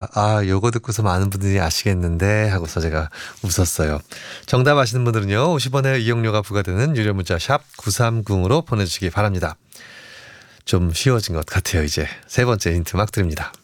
요거 듣고서 많은 분들이 아시겠는데 하고서 제가 웃었어요. 정답 아시는 분들은요. 50원의 이용료가 부과되는 유료 문자 샵 930으로 보내주시기 바랍니다. 좀 쉬워진 것 같아요. 이제 세 번째 힌트 막 드립니다.